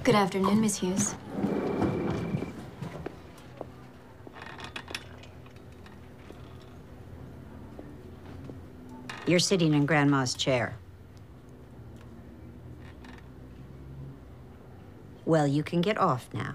Good afternoon, Miss Hughes. You're sitting in Grandma's chair. Well, you can get off now.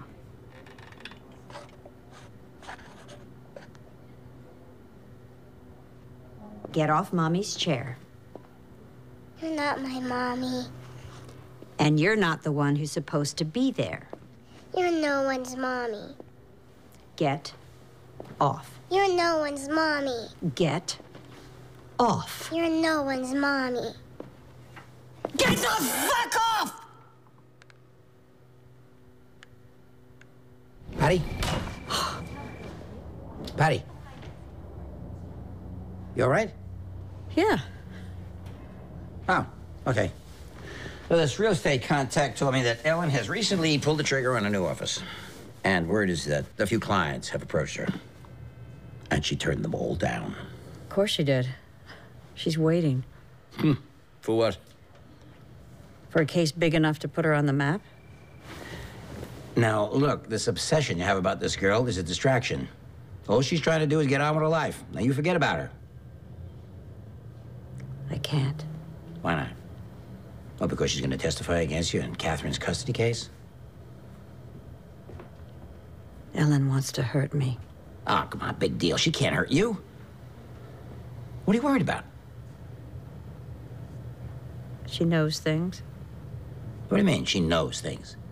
Get off Mommy's chair. You're not my mommy. And you're not the one who's supposed to be there. You're no one's mommy. Get off. You're no one's mommy. Get off. You're no one's mommy. Get the fuck off! Patty? Patty? You all right? Yeah. Oh, okay. Well, this real estate contact told me that Ellen has recently pulled the trigger on a new office. And word is that a few clients have approached her. And she turned them all down. Of course she did. She's waiting. For what? For a case big enough to put her on the map? Now, look, this obsession you have about this girl is a distraction. All she's trying to do is get on with her life. Now, you forget about her. I can't. Why not? Oh, because she's going to testify against you in Catherine's custody case? Ellen wants to hurt me. Oh, come on, big deal. She can't hurt you. What are you worried about? She knows things. What do you mean, she knows things?